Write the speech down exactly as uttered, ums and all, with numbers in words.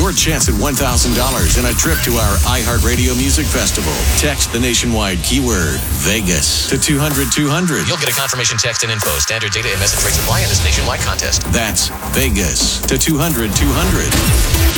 your chance at one thousand dollars and a trip to our iHeartRadio Music Festival. Text the nationwide keyword Vegas to two hundred two hundred. You'll get a confirmation text and info. Standard data and message rates apply in this nationwide contest. That's Vegas to two hundred two hundred.